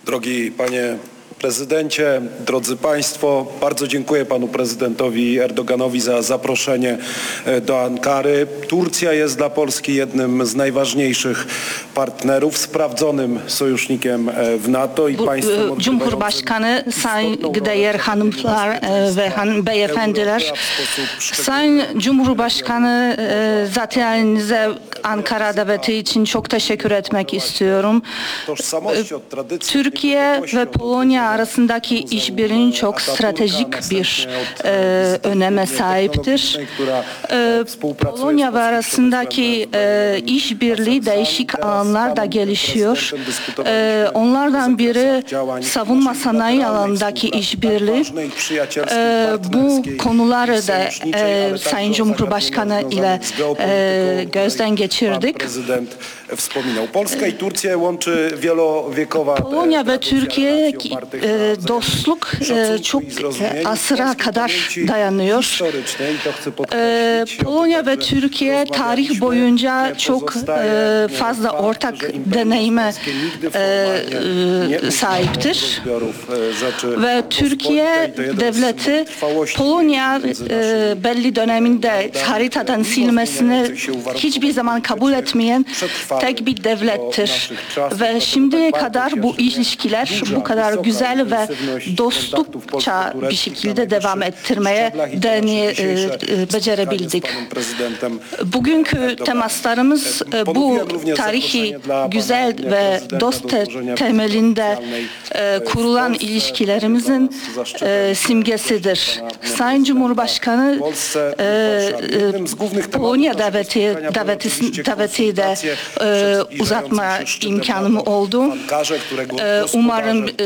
Drogi panie prezydencie, drodzy państwo, bardzo dziękuję panu prezydentowi Erdoganowi za zaproszenie do Ankary. Turcja jest dla Polski jednym z najważniejszych partnerów, sprawdzonym sojusznikiem w NATO i państwem Cumhurbaşkanı, saygıdeğer hanımlar ve beyefendiler, Sayın Cumhurbaşkanı, zateninize Ankara daveti için çok teşekkür etmek istiyorum. Türkiye ve Polonya arasındaki işbirliği çok stratejik bir öneme sahiptir. Polonya ve arasındaki işbirliği değişik alanlarda gelişiyor. Onlardan biri savunma sanayi alanındaki işbirliği. Bu konuları da Sayın Cumhurbaşkanı ile gözden geçirdik. Polonya ve Türkiye dostluk çok asıra kadar dayanıyor. Polonya ve Türkiye tarih boyunca çok fazla ortak deneyime sahiptir. Ve Türkiye devleti Polonya belli döneminde haritadan silmesini hiçbir zaman kabul etmeyen tek bir devlettir. Ve şimdiye kadar bu ilişkiler bu kadar güzel ve dostlukça bir şekilde devam ettirmeye becerebildik. Bugünkü temaslarımız bu tarihi güzel ve dost temelinde kurulan ilişkilerimizin simgesidir. Sayın Cumhurbaşkanı Polonya daveti de uzatma imkanım oldu. Umarım